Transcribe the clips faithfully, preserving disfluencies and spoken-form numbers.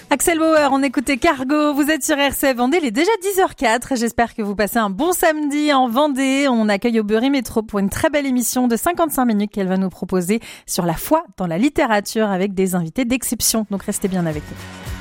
Axel Bauer, on écoutait Cargo, vous êtes sur R C F Vendée, il est déjà dix heures quatre, j'espère que vous passez un bon samedi en Vendée. On accueille Aubery Métro pour une très belle émission de cinquante-cinq minutes qu'elle va nous proposer sur la foi dans la littérature avec des invités d'exception, donc restez bien avec nous.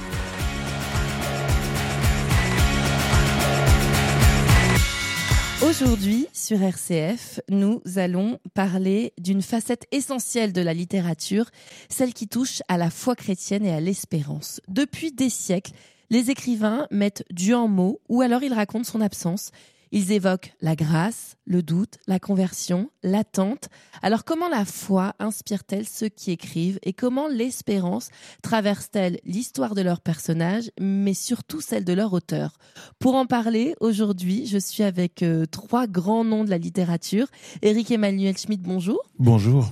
Aujourd'hui, sur R C F, nous allons parler d'une facette essentielle de la littérature, celle qui touche à la foi chrétienne et à l'espérance. Depuis des siècles, les écrivains mettent Dieu en mots ou alors ils racontent son absence. Ils évoquent la grâce, le doute, la conversion, l'attente. Alors comment la foi inspire-t-elle ceux qui écrivent et comment l'espérance traverse-t-elle l'histoire de leurs personnages, mais surtout celle de leur auteur? Pour en parler, aujourd'hui, je suis avec euh, trois grands noms de la littérature. Éric Emmanuel Schmitt, bonjour. Bonjour.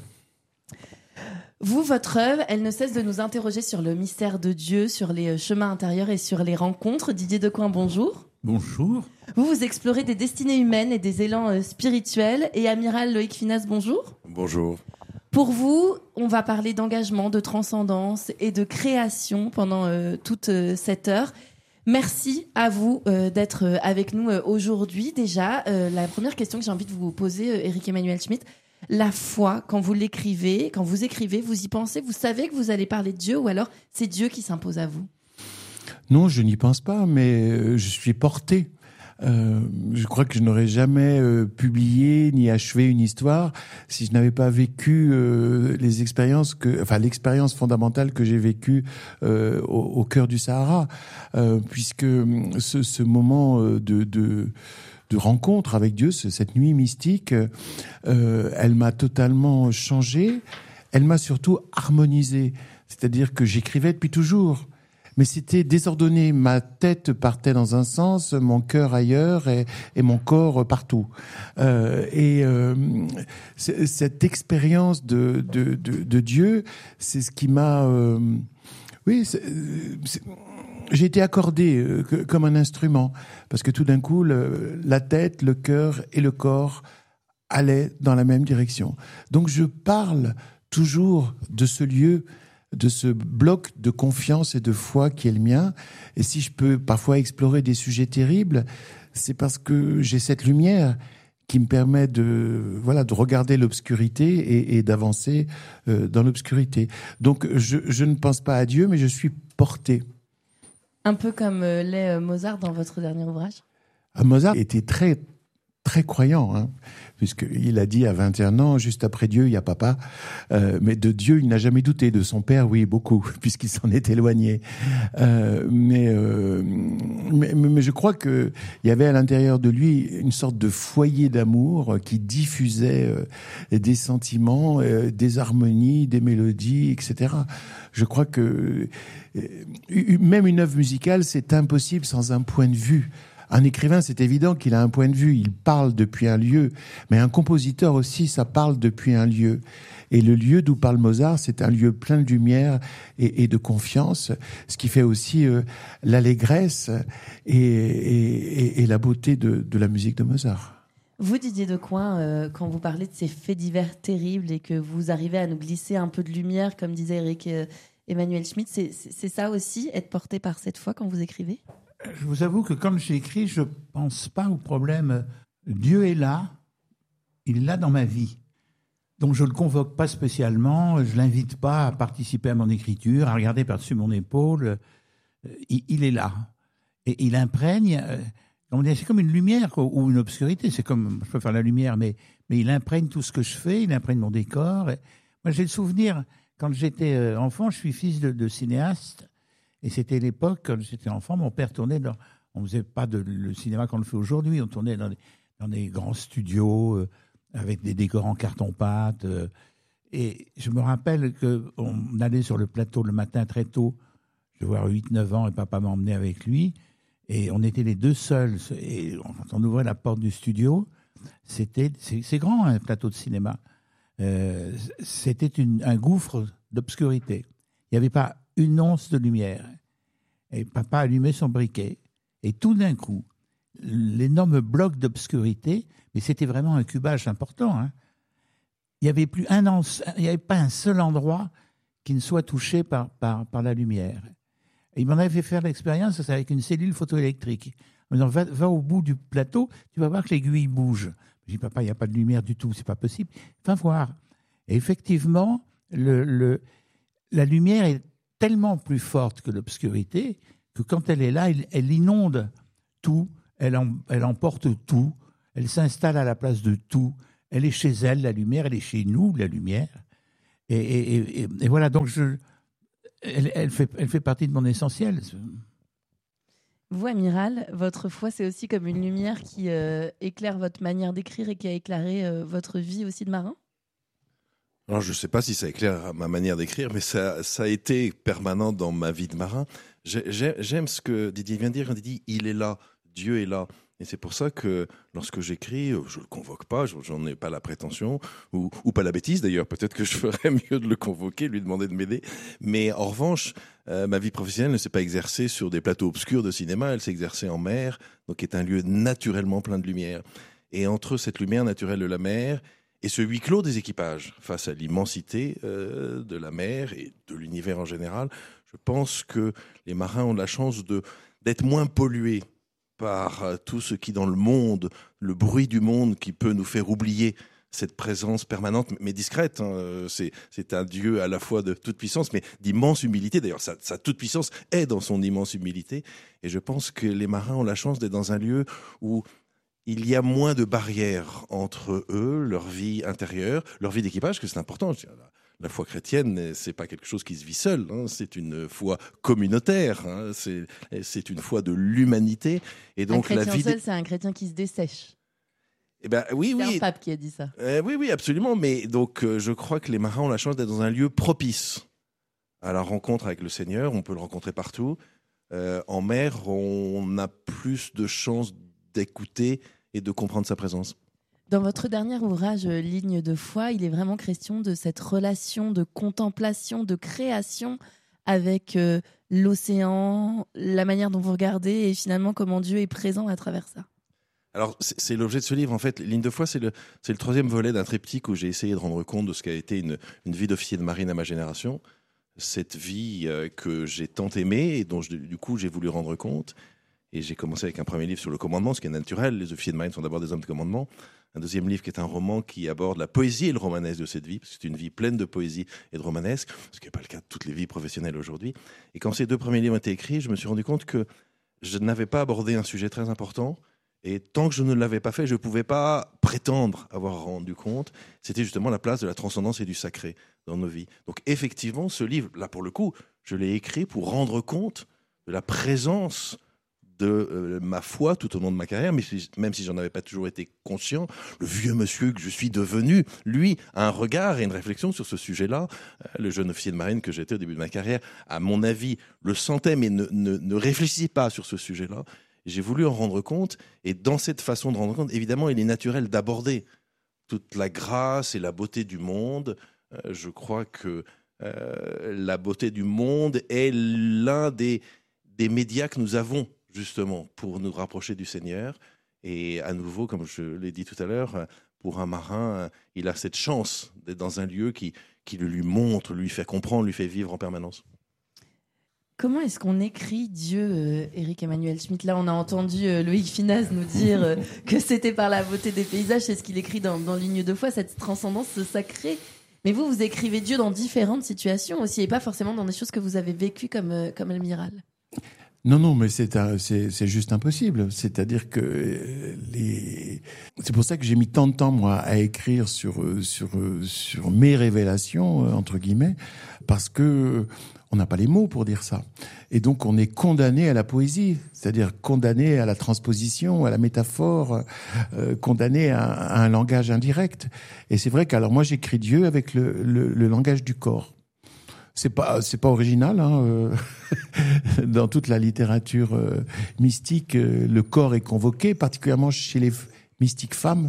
Vous, votre œuvre, elle ne cesse de nous interroger sur le mystère de Dieu, sur les chemins intérieurs et sur les rencontres. Didier Decoing, bonjour. Bonjour. Vous, vous explorez des destinées humaines et des élans euh, spirituels. Et Amiral Loïc Finas, bonjour. Bonjour. Pour vous, on va parler d'engagement, de transcendance et de création pendant euh, toute euh, cette heure. Merci à vous euh, d'être euh, avec nous euh, aujourd'hui. Déjà, euh, la première question que j'ai envie de vous poser, euh, Éric Emmanuel Schmitt, la foi, quand vous l'écrivez, quand vous écrivez, vous y pensez, vous savez que vous allez parler de Dieu ou alors c'est Dieu qui s'impose à vous? Non, je n'y pense pas, mais je suis porté. Euh, je crois que je n'aurais jamais euh, publié ni achevé une histoire si je n'avais pas vécu euh, les expériences que, enfin l'expérience fondamentale que j'ai vécue euh, au, au cœur du Sahara, euh, puisque ce, ce moment de, de de rencontre avec Dieu, cette nuit mystique, euh, elle m'a totalement changé. Elle m'a surtout harmonisé, c'est-à-dire que j'écrivais depuis toujours. Mais c'était désordonné. Ma tête partait dans un sens, mon cœur ailleurs et, et mon corps partout. Euh, et euh, cette expérience de, de, de, de Dieu, c'est ce qui m'a... Euh, oui, c'est, c'est, j'ai été accordé euh, que, comme un instrument. Parce que tout d'un coup, le, la tête, le cœur et le corps allaient dans la même direction. Donc je parle toujours de ce lieu, de ce bloc de confiance et de foi qui est le mien. Et si je peux parfois explorer des sujets terribles, c'est parce que j'ai cette lumière qui me permet de, voilà, de regarder l'obscurité et, et d'avancer euh, dans l'obscurité. Donc je, je ne pense pas à Dieu, mais je suis porté. Un peu comme euh, l'est euh, Mozart dans votre dernier ouvrage. Mozart était très très croyant, hein, puisqu'il a dit à vingt et un ans, juste après Dieu, il y a papa. Euh, mais de Dieu, il n'a jamais douté. De son père, oui, beaucoup, puisqu'il s'en est éloigné. Euh, mais, euh, mais, mais je crois que il y avait à l'intérieur de lui une sorte de foyer d'amour qui diffusait euh, des sentiments, euh, des harmonies, des mélodies, et cetera. Je crois que euh, même une œuvre musicale, c'est impossible sans un point de vue. Un écrivain, c'est évident qu'il a un point de vue, il parle depuis un lieu, mais un compositeur aussi, ça parle depuis un lieu. Et le lieu d'où parle Mozart, c'est un lieu plein de lumière et, et de confiance, ce qui fait aussi euh, l'allégresse et, et, et la beauté de, de la musique de Mozart. Vous, Didier Decoing, euh, quand vous parlez de ces faits divers terribles et que vous arrivez à nous glisser un peu de lumière, comme disait Éric euh, Emmanuel Schmitt, c'est, c'est, c'est ça aussi, être porté par cette foi quand vous écrivez ? Je vous avoue que quand j'écris, je ne pense pas au problème. Dieu est là, il est là dans ma vie. Donc je ne le convoque pas spécialement, je ne l'invite pas à participer à mon écriture, à regarder par-dessus mon épaule. Il, il est là. Et il imprègne, c'est comme une lumière ou une obscurité, c'est comme, je peux faire la lumière, mais, mais il imprègne tout ce que je fais, il imprègne mon décor. Et moi j'ai le souvenir, quand j'étais enfant, je suis fils de, de cinéaste. Et c'était l'époque, quand j'étais enfant, mon père tournait dans... On ne faisait pas de, le cinéma qu'on le fait aujourd'hui, on tournait dans des, dans des grands studios euh, avec des décors en carton-pâte. Euh, et je me rappelle qu'on allait sur le plateau le matin très tôt. Je devais avoir huit neuf ans et papa m'emmenait avec lui. Et on était les deux seuls. Et quand on ouvrait la porte du studio, c'était, c'est, c'est grand un plateau de cinéma. Euh, c'était une, un gouffre d'obscurité. Il n'y avait pas une once de lumière. Et papa allumait son briquet. Et tout d'un coup, l'énorme bloc d'obscurité, mais c'était vraiment un cubage important, hein. Il n'y avait plus un an, il n'y avait pas un seul endroit qui ne soit touché par, par, par la lumière. Et il m'en avait fait faire l'expérience, c'est avec une cellule photoélectrique. En me disant, va, va au bout du plateau, tu vas voir que l'aiguille bouge. Je dis, papa, il n'y a pas de lumière du tout, c'est pas possible. Va voir. Et effectivement, le, le, la lumière est tellement plus forte que l'obscurité que quand elle est là, elle, elle inonde tout, elle, en, elle emporte tout, elle s'installe à la place de tout. Elle est chez elle, la lumière, elle est chez nous, la lumière. Et, et, et, et voilà, donc je, elle, elle, fait, elle fait partie de mon essentiel. Vous, Amiral, votre foi, c'est aussi comme une lumière qui euh, éclaire votre manière d'écrire et qui a éclairé euh, votre vie aussi de marin ? Alors, je ne sais pas si ça éclaire ma manière d'écrire, mais ça, ça a été permanent dans ma vie de marin. J'ai, j'aime ce que Didier vient de dire quand il dit « il est là, Dieu est là ». Et c'est pour ça que lorsque j'écris, je ne le convoque pas, j'en ai pas la prétention, ou, ou pas la bêtise d'ailleurs, peut-être que je ferais mieux de le convoquer, lui demander de m'aider. Mais en revanche, euh, ma vie professionnelle ne s'est pas exercée sur des plateaux obscurs de cinéma, elle s'est exercée en mer, donc qui est un lieu naturellement plein de lumière. Et entre cette lumière naturelle de la mer et ce huis clos des équipages, face à l'immensité euh, de la mer et de l'univers en général, je pense que les marins ont la chance de, d'être moins pollués par tout ce qui dans le monde, le bruit du monde qui peut nous faire oublier cette présence permanente mais discrète. Hein. C'est, c'est un Dieu à la fois de toute puissance mais d'immense humilité. D'ailleurs, sa, sa toute puissance est dans son immense humilité. Et je pense que les marins ont la chance d'être dans un lieu où il y a moins de barrières entre eux, leur vie intérieure, leur vie d'équipage, que c'est important. La foi chrétienne, c'est pas quelque chose qui se vit seul, hein, c'est une foi communautaire, hein, c'est, c'est une foi de l'humanité. Et donc, un chrétien la vie seul, des... c'est un chrétien qui se dessèche. Eh ben, oui, c'est oui. un pape qui a dit ça. Euh, oui, oui, absolument. Mais donc, euh, je crois que les marins ont la chance d'être dans un lieu propice à la rencontre avec le Seigneur. On peut le rencontrer partout. Euh, en mer, on a plus de chances d'écouter et de comprendre sa présence. Dans votre dernier ouvrage, Ligne de foi, il est vraiment question de cette relation de contemplation, de création avec euh, l'océan, la manière dont vous regardez et finalement comment Dieu est présent à travers ça. Alors, c'est, c'est l'objet de ce livre, en fait. Ligne de foi, c'est le, c'est le troisième volet d'un triptyque où j'ai essayé de rendre compte de ce qu'a été une, une vie d'officier de marine à ma génération. Cette vie euh, que j'ai tant aimée et dont, je, du coup, j'ai voulu rendre compte. Et j'ai commencé avec un premier livre sur le commandement, ce qui est naturel. Les officiers de marine sont d'abord des hommes de commandement. Un deuxième livre qui est un roman qui aborde la poésie et le romanesque de cette vie, parce que c'est une vie pleine de poésie et de romanesque, ce qui n'est pas le cas de toutes les vies professionnelles aujourd'hui. Et quand ces deux premiers livres ont été écrits, je me suis rendu compte que je n'avais pas abordé un sujet très important. Et tant que je ne l'avais pas fait, je ne pouvais pas prétendre avoir rendu compte. C'était justement la place de la transcendance et du sacré dans nos vies. Donc effectivement, ce livre, là pour le coup, je l'ai écrit pour rendre compte de la présence de euh, ma foi tout au long de ma carrière, mais si, même si j'en avais pas toujours été conscient, le vieux monsieur que je suis devenu, lui, a un regard et une réflexion sur ce sujet-là. Euh, le jeune officier de marine que j'étais au début de ma carrière, à mon avis, le sentait, mais ne, ne, ne réfléchissait pas sur ce sujet-là. J'ai voulu en rendre compte, et dans cette façon de rendre compte, évidemment, il est naturel d'aborder toute la grâce et la beauté du monde. Euh, je crois que euh, la beauté du monde est l'un des, des médias que nous avons justement pour nous rapprocher du Seigneur. Et à nouveau, comme je l'ai dit tout à l'heure, pour un marin, il a cette chance d'être dans un lieu qui, qui le lui montre, lui fait comprendre, lui fait vivre en permanence. Comment est-ce qu'on écrit Dieu, euh, Éric Emmanuel Schmitt ? Là, on a entendu euh, Loïc Finaz nous dire euh, que c'était par la beauté des paysages, c'est ce qu'il écrit dans, dans Ligne de foi, cette transcendance sacrée. Mais vous, vous écrivez Dieu dans différentes situations aussi, et pas forcément dans des choses que vous avez vécues comme, euh, comme amiral. Non, non, mais c'est, un, c'est, c'est juste impossible. C'est-à-dire que les... c'est pour ça que j'ai mis tant de temps, moi, à écrire sur, sur, sur mes révélations, entre guillemets, parce que on n'a pas les mots pour dire ça. Et donc, on est condamné à la poésie, c'est-à-dire condamné à la transposition, à la métaphore, euh, condamné à, à un langage indirect. Et c'est vrai qu'alors moi, j'écris Dieu avec le, le, le langage du corps. C'est pas, c'est pas original, hein, euh, dans toute la littérature euh, mystique, euh, le corps est convoqué, particulièrement chez les f- mystiques femmes.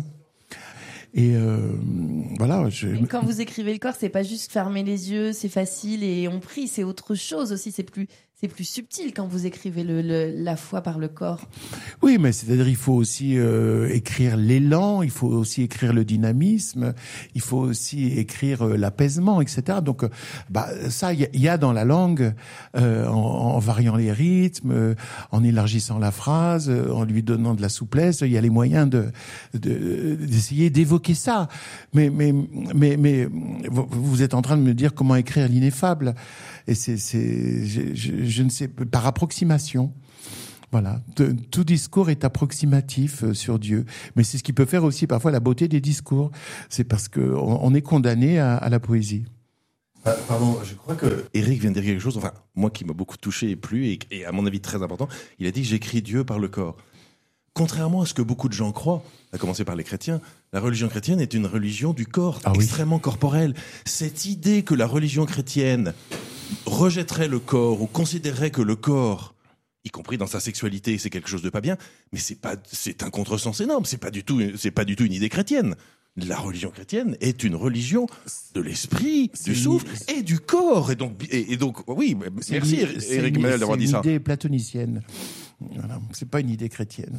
Et euh, voilà. Je... Et quand vous écrivez le corps, c'est pas juste fermer les yeux, c'est facile et on prie, c'est autre chose aussi. C'est plus, c'est plus subtil quand vous écrivez le, le, la foi par le corps. Oui, mais c'est-à-dire il faut aussi euh, écrire l'élan, il faut aussi écrire le dynamisme, il faut aussi écrire euh, l'apaisement, et cetera. Donc, euh, bah ça, il y, y a dans la langue, euh, en, en variant les rythmes, euh, en élargissant la phrase, euh, en lui donnant de la souplesse, il y a les moyens de, de d'essayer d'évoquer ça. Mais, mais, mais, mais vous, vous êtes en train de me dire comment écrire l'ineffable. Et c'est, c'est, je, je, je ne sais, par approximation. Voilà. Tout discours est approximatif sur Dieu. Mais c'est ce qui peut faire aussi parfois la beauté des discours. C'est parce que on, on est condamné à, à la poésie. Ah, pardon, je crois que Éric vient de dire quelque chose, enfin, moi qui m'a beaucoup touché et plu, et, et à mon avis très important. Il a dit « j'écris Dieu par le corps ». Contrairement à ce que beaucoup de gens croient, à commencer par les chrétiens, la religion chrétienne est une religion du corps, ah, extrêmement oui. corporelle. Cette idée que la religion chrétienne rejetterait le corps ou considérerait que le corps, y compris dans sa sexualité, c'est quelque chose de pas bien, mais c'est pas, c'est un contresens énorme. C'est pas du tout, c'est pas du tout une idée chrétienne. La religion chrétienne est une religion de l'esprit, c'est du souffle et du corps. Et donc, et, et donc, oui, merci Éric Emmanuel d'avoir dit ça. C'est une idée platonicienne. Voilà, c'est pas une idée chrétienne.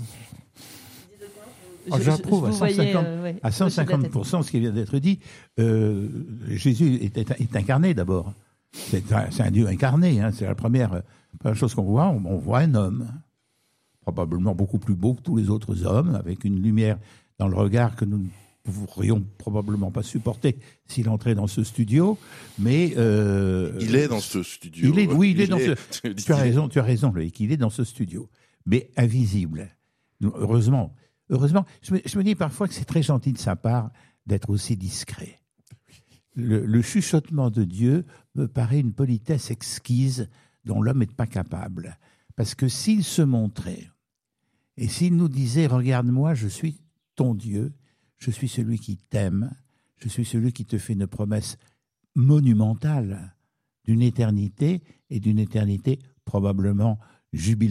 Je, J'approuve à cent cinquante, euh, ouais, à cent cinquante pour cent ce qui vient d'être dit. Euh, Jésus est, est, est incarné d'abord. C'est un, c'est un Dieu incarné. Hein. C'est la première, première chose qu'on voit. On, on voit un homme, probablement beaucoup plus beau que tous les autres hommes, avec une lumière dans le regard que nous ne pourrions probablement pas supporter s'il entrait dans ce studio. Mais euh, il est dans ce studio. Il est, oui, il, il est dans est, ce. Tu as raison, tu as raison, Loïc. Il est dans ce studio, mais invisible. Heureusement, heureusement. Je me, je me dis parfois que c'est très gentil de sa part d'être aussi discret. Le, le chuchotement de Dieu me paraît une politesse exquise dont l'homme n'est pas capable. Parce que s'il se montrait, et s'il nous disait « Regarde-moi, je suis ton Dieu, je suis celui qui t'aime, je suis celui qui te fait une promesse monumentale d'une éternité, et d'une éternité probablement jubilatoire »,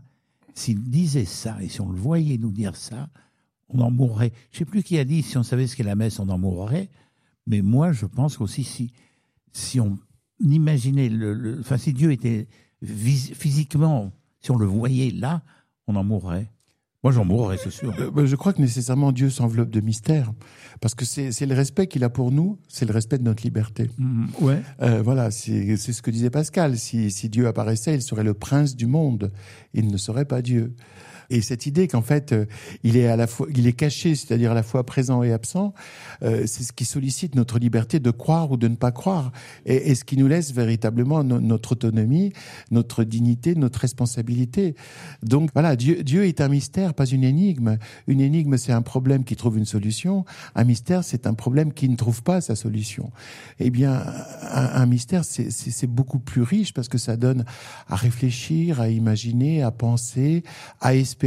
s'il disait ça, et si on le voyait nous dire ça, on en mourrait. Je ne sais plus qui a dit « Si on savait ce qu'est la messe, on en mourrait ». Mais moi, je pense qu'aussi, si, si on imaginait, le, le, enfin, si Dieu était vis, physiquement, si on le voyait là, on en mourrait. Moi, j'en mourrais, c'est sûr. Euh, je crois que nécessairement Dieu s'enveloppe de mystère, parce que c'est, c'est le respect qu'il a pour nous, c'est le respect de notre liberté. Mmh, ouais. Euh, voilà, c'est, c'est ce que disait Pascal. Si, si Dieu apparaissait, il serait le prince du monde. Il ne serait pas Dieu. Et cette idée qu'en fait, euh, il est à la fois, il est caché, c'est-à-dire à la fois présent et absent, euh, c'est ce qui sollicite notre liberté de croire ou de ne pas croire, et, et ce qui nous laisse véritablement no, notre autonomie, notre dignité, notre responsabilité. Donc voilà, Dieu, Dieu est un mystère, pas une énigme. Une énigme, c'est un problème qui trouve une solution. Un mystère, c'est un problème qui ne trouve pas sa solution. Eh bien, un, un mystère, c'est, c'est, c'est beaucoup plus riche parce que ça donne à réfléchir, à imaginer, à penser, à espérer.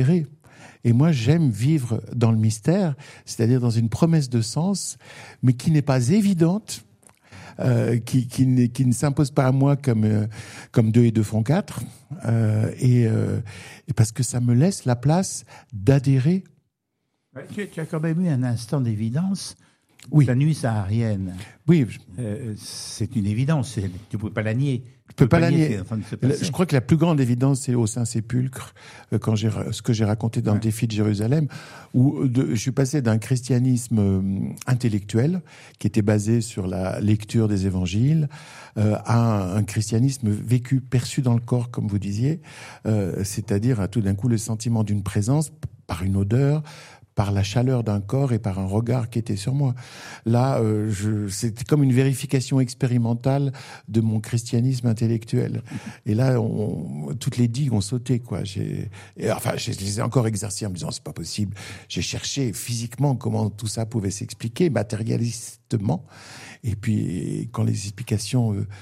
Et moi, j'aime vivre dans le mystère, c'est-à-dire dans une promesse de sens, mais qui n'est pas évidente, euh, qui, qui, ne, qui ne s'impose pas à moi comme, euh, comme deux et deux font quatre, euh, et, euh, et parce que ça me laisse la place d'adhérer. Tu, tu as quand même eu un instant d'évidence. Oui. La nuit saharienne. Oui. Euh, c'est une évidence, c'est, tu ne peux pas la nier. Je peux pas la nier. Je crois que la plus grande évidence, c'est au Saint-Sépulcre, quand j'ai, ce que j'ai raconté dans ouais. le défi de Jérusalem, où de, je suis passé d'un christianisme intellectuel, qui était basé sur la lecture des évangiles, euh, à un, un christianisme vécu, perçu dans le corps, comme vous disiez, euh, c'est-à-dire à tout d'un coup le sentiment d'une présence par une odeur, par la chaleur d'un corps et par un regard qui était sur moi. Là, euh, je, c'était comme une vérification expérimentale de mon christianisme intellectuel. Et là, on, toutes les digues ont sauté, quoi. J'ai, et, enfin, je les ai encore exercées en me disant, c'est pas possible. J'ai cherché physiquement comment tout ça pouvait s'expliquer, matérialistement. Et puis, quand les explications euh,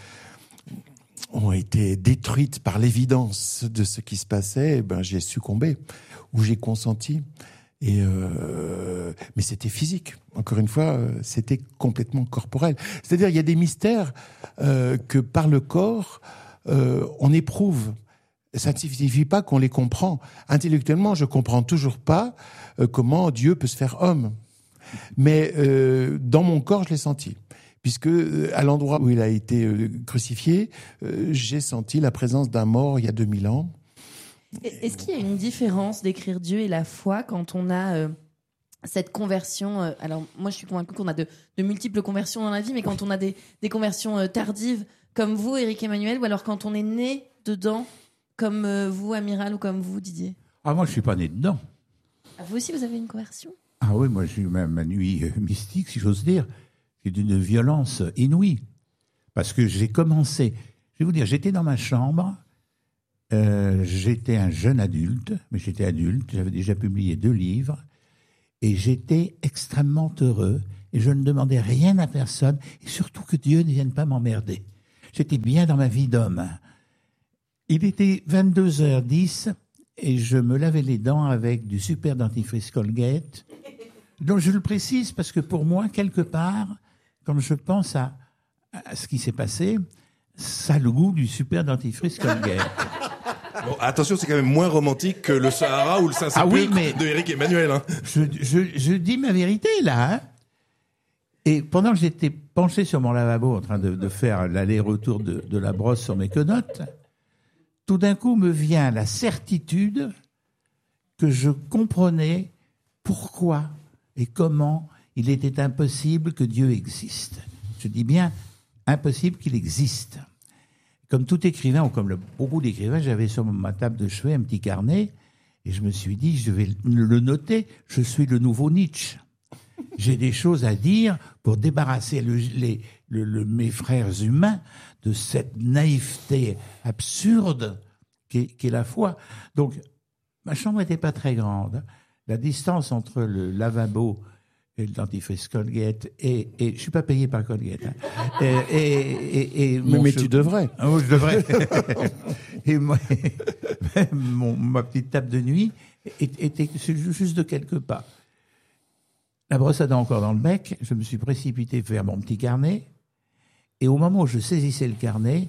ont été détruites par l'évidence de ce qui se passait, ben, j'ai succombé, ou j'ai consenti. Et euh, mais c'était physique. Encore une fois, euh, c'était complètement corporel. C'est-à-dire, il y a des mystères euh, que par le corps, euh, on éprouve. Ça ne signifie pas qu'on les comprend. Intellectuellement, je comprends toujours pas euh, comment Dieu peut se faire homme. Mais euh, dans mon corps, je l'ai senti. puisque euh, à l'endroit où il a été euh, crucifié, euh, j'ai senti la présence d'un mort il y a deux mille ans. Est-ce qu'il y a une différence d'écrire Dieu et la foi quand on a euh, cette conversion euh, alors moi je suis convaincue qu'on a de, de multiples conversions dans la vie, mais quand on a des, des conversions euh, tardives comme vous, Éric Emmanuel, ou alors quand on est né dedans comme euh, vous, Amiral, ou comme vous, Didier? Ah, moi, je ne suis pas né dedans. Ah, vous aussi, vous avez une conversion? Ah oui, moi, j'ai eu ma, ma nuit euh, mystique, si j'ose dire, qui est d'une violence inouïe. Parce que j'ai commencé, je vais vous dire, j'étais dans ma chambre, euh, j'étais un jeune adulte, mais j'étais adulte, j'avais déjà publié deux livres, et j'étais extrêmement heureux, et je ne demandais rien à personne, et surtout que Dieu ne vienne pas m'emmerder. J'étais bien dans ma vie d'homme. Il était vingt-deux heures dix, et je me lavais les dents avec du super dentifrice Colgate. Donc je le précise parce que pour moi, quelque part, quand je pense à, à ce qui s'est passé, ça a le goût du super dentifrice Colgate. Bon, attention, c'est quand même moins romantique que le Sahara ou le Saint-Sépulcre ah oui, mais de Éric Emmanuel. Hein. Je, je, je dis ma vérité là. Hein. Et pendant que j'étais penché sur mon lavabo en train de, de faire l'aller-retour de, de la brosse sur mes quenottes, tout d'un coup me vient la certitude que je comprenais pourquoi et comment il était impossible que Dieu existe. Je dis bien impossible qu'il existe. Comme tout écrivain, ou comme le, beaucoup d'écrivains, j'avais sur ma table de chevet un petit carnet, et je me suis dit, je vais le noter, je suis le nouveau Nietzsche. J'ai des choses à dire pour débarrasser le, les, le, le, mes frères humains de cette naïveté absurde qu'est, qu'est la foi. Donc, ma chambre n'était pas très grande. La distance entre le lavabo et le dentifrice Colgate, et, et je ne suis pas payé par Colgate. Hein, et, et, et, et mais mais che... tu devrais. Ah, oui, je devrais. Et moi, mon, ma petite table de nuit était juste de quelques pas. La brosse à dents encore dans le bec, je me suis précipité vers mon petit carnet, et au moment où je saisissais le carnet,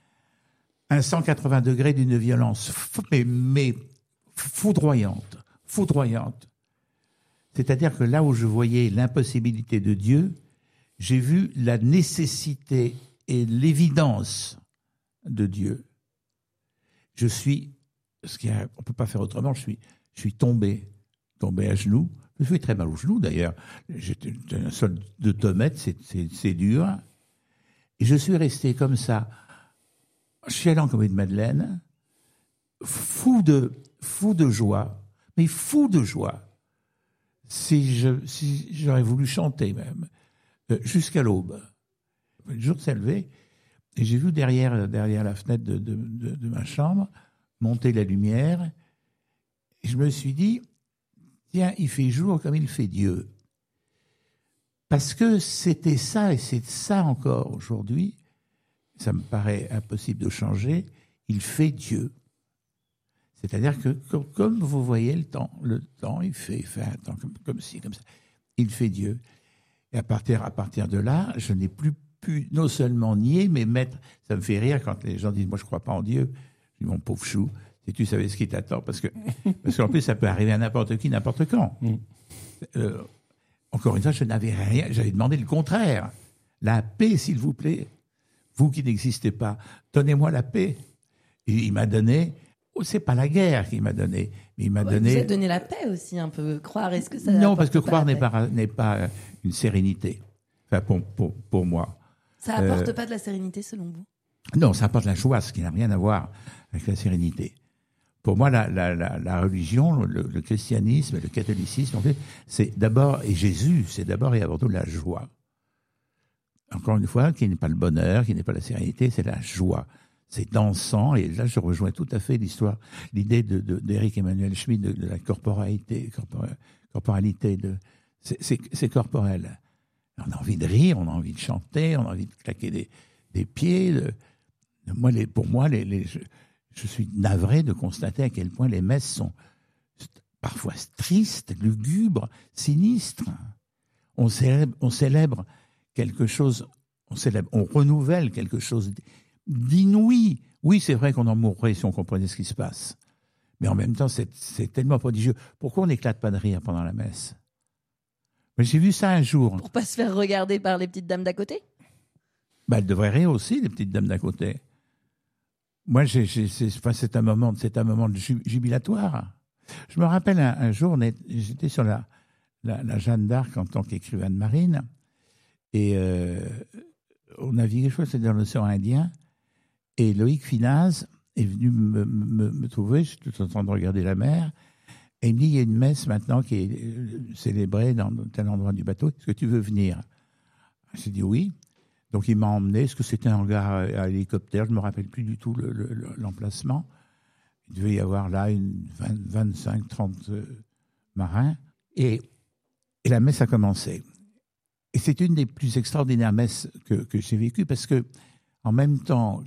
un cent quatre-vingts degrés d'une violence mais, mais foudroyante, foudroyante. C'est-à-dire que là où je voyais l'impossibilité de Dieu, j'ai vu la nécessité et l'évidence de Dieu. Je suis, ce qui a, on ne peut pas faire autrement, je suis, je suis tombé, tombé à genoux. Je me suis très mal aux genoux d'ailleurs. J'étais un sol de deux mètres, c'est, c'est, c'est dur. Et je suis resté comme ça, chialant comme une madeleine, fou de, fou de joie, mais fou de joie. Si, je, si j'aurais voulu chanter même, euh, jusqu'à l'aube. Le jour s'est levé, et j'ai vu derrière, derrière la fenêtre de, de, de, de ma chambre monter la lumière, et je me suis dit, tiens, il fait jour comme il fait Dieu. Parce que c'était ça, et c'est ça encore aujourd'hui, ça me paraît impossible de changer, il fait Dieu. C'est-à-dire que, comme, comme vous voyez le temps, le temps, il fait, il fait un temps comme, comme ci, comme ça. Il fait Dieu. Et à partir, à partir de là, je n'ai plus pu non seulement nier, mais mettre... Ça me fait rire quand les gens disent « moi, je ne crois pas en Dieu ». Je dis « mon pauvre chou, si tu savais ce qui t'attend ». Parce que, parce qu'en plus, ça peut arriver à n'importe qui, n'importe quand. Euh, encore une fois, je n'avais rien... J'avais demandé le contraire. La paix, s'il vous plaît. Vous qui n'existez pas, donnez-moi la paix. Et il m'a donné... C'est pas la guerre qu'il m'a donné, mais il m'a ouais, donné. Vous avez donné la paix aussi, un peu. Croire, est-ce que ça. Non, parce que pas croire n'est pas, n'est pas une sérénité. Enfin, pour, pour, pour moi. Ça apporte euh, pas de la sérénité, selon vous? Non, ça apporte la joie, ce qui n'a rien à voir avec la sérénité. Pour moi, la, la, la, la religion, le, le christianisme, le catholicisme, en fait, c'est d'abord, et Jésus, c'est d'abord et avant tout la joie. Encore une fois, qui n'est pas le bonheur, qui n'est pas la sérénité, c'est la joie. C'est dansant, et là je rejoins tout à fait l'histoire, l'idée de, de, d'Éric Emmanuel Schmitt de, de la corporalité, corpora, corporalité, de, c'est, c'est, c'est corporel. On a envie de rire, on a envie de chanter, on a envie de claquer des, des pieds. De, de moi, les, pour moi, les, les, je, je suis navré de constater à quel point les messes sont parfois tristes, lugubres, sinistres. On célèbre, on célèbre quelque chose, on célèbre, on renouvelle quelque chose d'inouï. Oui, c'est vrai qu'on en mourrait si on comprenait ce qui se passe. Mais en même temps, c'est, c'est tellement prodigieux. Pourquoi on n'éclate pas de rire pendant la messe? Mais j'ai vu ça un jour. Pour pas se faire regarder par les petites dames d'à côté? Bah, elles devraient rire aussi, les petites dames d'à côté. Moi, j'ai, j'ai, c'est, enfin, c'est un moment, c'est un moment de ju- jubilatoire. Je me rappelle un, un jour, on est- j'étais sur la, la, la Jeanne d'Arc en tant qu'écrivaine marine, et euh, on naviguait, je crois que c'était dans l'océan Indien, et Loïc Finaz est venu me, me, me trouver, j'étais tout en train de regarder la mer, et il me dit, il y a une messe maintenant qui est euh, célébrée dans tel endroit du bateau, est-ce que tu veux venir? J'ai dit oui. Donc il m'a emmené, est-ce que c'était un hangar à, à hélicoptère, je ne me rappelle plus du tout le, le, l'emplacement. Il devait y avoir là une vingt, vingt-cinq, trente euh, marins, et, et la messe a commencé. Et c'est une des plus extraordinaires messes que, que j'ai vécues, parce que en même temps